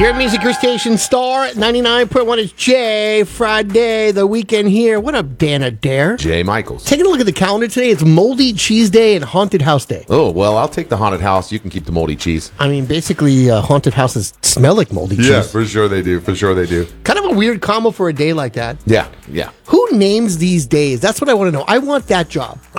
Your music, your station, Star 99.1 is Jay. Friday, the weekend here. What up, Dan Adair? Jay Michaels. Taking a look at the calendar today, it's Moldy Cheese Day and Haunted House Day. Oh, well, I'll take the haunted house. You can keep the moldy cheese. I mean, basically, haunted houses smell like moldy cheese. Yeah, for sure they do. Kind of a weird combo for a day like that. Yeah. Who names these days? That's what I want to know. I want that job.